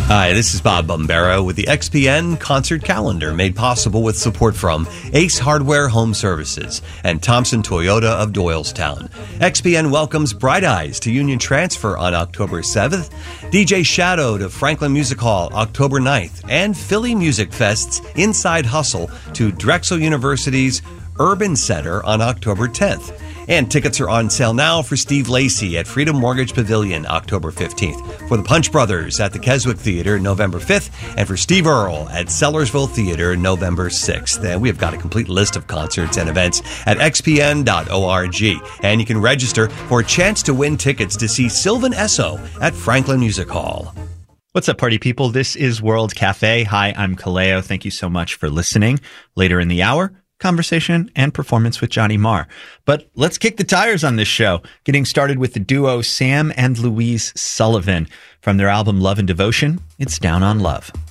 Hi, this is Bob Bombero with the XPN concert calendar, made possible with support from Ace Hardware Home Services and Thompson Toyota of Doylestown. XPN welcomes Bright Eyes to Union Transfer on October 7th, DJ Shadow to Franklin Music Hall October 9th, and Philly Music Fest's Inside Hustle to Drexel University's Urban Center on October 10th. And tickets are on sale now for Steve Lacy at Freedom Mortgage Pavilion October 15th, for the Punch Brothers at the Keswick Theater November 5th, and for Steve Earle at Sellersville Theater November 6th. And we have got a complete list of concerts and events at xpn.org. And you can register for a chance to win tickets to see Sylvan Esso at Franklin Music Hall. What's up, party people? This is World Cafe. Hi, I'm Kaleo. Thank you so much for listening. Later in the hour, conversation and performance with Johnny Marr. But let's kick the tires on this show, getting started with the duo Sam and Louise Sullivan. From their album Love and Devotion, it's Down on Love.